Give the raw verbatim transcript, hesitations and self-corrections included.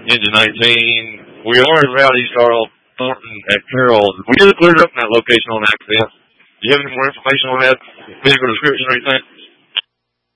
Engine nineteen. We are in Rowdy, Charles, Thornton, at Carroll. We just cleared up in that location on accident. Do you have any more information on that? Physical description or anything?